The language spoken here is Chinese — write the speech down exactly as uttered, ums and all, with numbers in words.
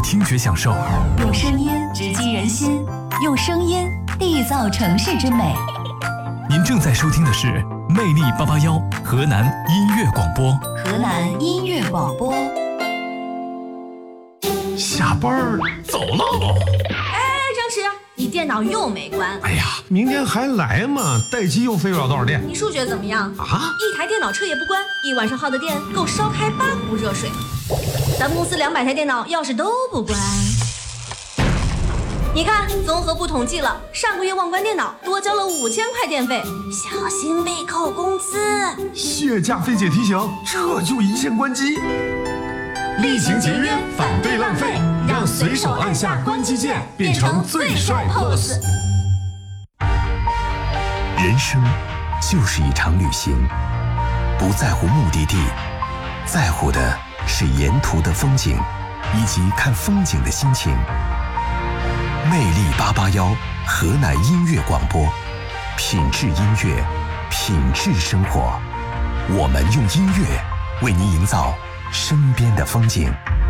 听觉享受， 用声音直击人心，用声音缔造城市之美。 您正在收听的是魅力八八幺河南音乐广播。 河南音乐广播。 下班走喽！ 哎，张弛，你电脑又没关。 哎呀，明天还来嘛，待机又费不了多少电。 你数学怎么样啊？ 一台电脑车也不关，一晚上耗的电够烧开八壶热水。咱们公司两百台电脑要是都不关，你看综合部统计了，上个月忘关电脑多交了五千块电费，小心被扣工资。 谢驾费姐提醒，这就一键关机。 厉行节约，反对浪费，让随手按下关机键变成最帅 pose。 人生就是一场旅行，不在乎目的地，在乎的是沿途的风景以及看风景的心情。魅力八八幺河南音乐广播，品质音乐，品质生活。我们用音乐为您营造身边的风景。